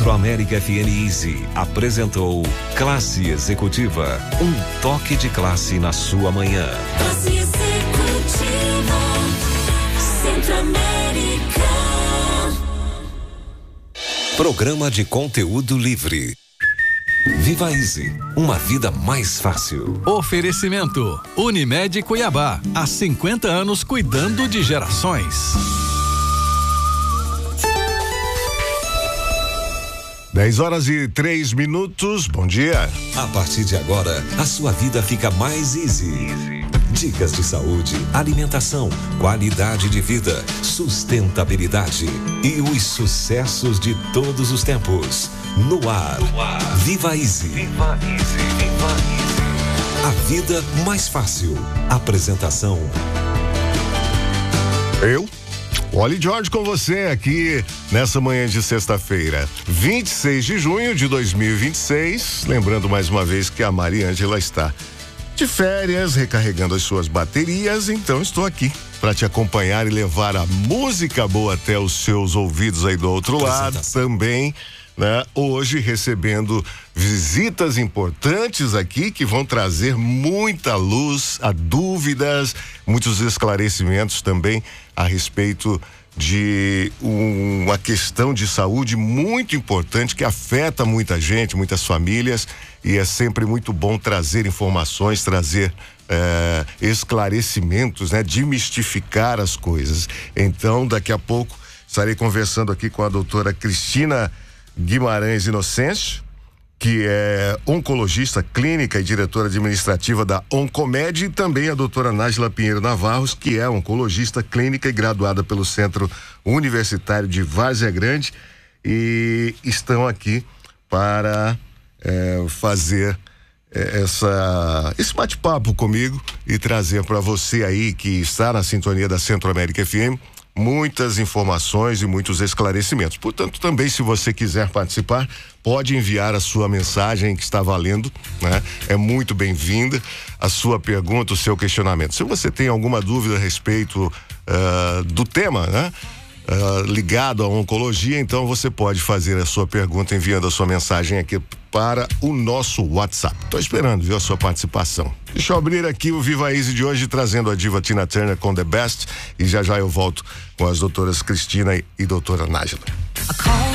Centro América FM Easy apresentou Classe Executiva, um toque de classe na sua manhã. Classe Executiva, Centro América. Programa de conteúdo livre. Viva Easy, uma vida mais fácil. Oferecimento Unimed Cuiabá, há 50 anos cuidando de gerações. 10h03, bom dia. A partir de agora, a sua vida fica mais easy. Dicas de saúde, alimentação, qualidade de vida, sustentabilidade e os sucessos de todos os tempos. No ar. Viva Easy. Viva Easy. Viva Easy. A vida mais fácil. Apresentação. Eu, Wally George, com você aqui nessa manhã de sexta-feira, 26 de junho de 2026. Lembrando mais uma vez que a Mariângela está de férias, recarregando as suas baterias, então estou aqui para te acompanhar e levar a música boa até os seus ouvidos aí do outro lado também, né? Hoje recebendo visitas importantes aqui que vão trazer muita luz a dúvidas, muitos esclarecimentos também a respeito de uma questão de saúde muito importante que afeta muita gente, muitas famílias, e é sempre muito bom trazer informações, trazer esclarecimentos, né? Demistificar as coisas. Então, daqui a pouco estarei conversando aqui com a doutora Cristina Guimarães Inocêncio, que é oncologista clínica e diretora administrativa da Oncomed, e também a doutora Nájila Pinheiro Navarros, que é oncologista clínica e graduada pelo Centro Universitário de Várzea Grande, e estão aqui para fazer esse bate-papo comigo e trazer para você aí que está na sintonia da Centro América FM muitas informações e muitos esclarecimentos. Portanto, também, se você quiser participar, pode enviar a sua mensagem que está valendo, né? É muito bem-vinda a sua pergunta, o seu questionamento. Se você tem alguma dúvida a respeito do tema, né? Ligado à oncologia, então você pode fazer a sua pergunta enviando a sua mensagem aqui para o nosso WhatsApp. Tô esperando, viu, a sua participação. Deixa eu abrir aqui o Viva Easy de hoje, trazendo a diva Tina Turner com The Best, e já eu volto com as doutoras Cristina e doutora Nájila.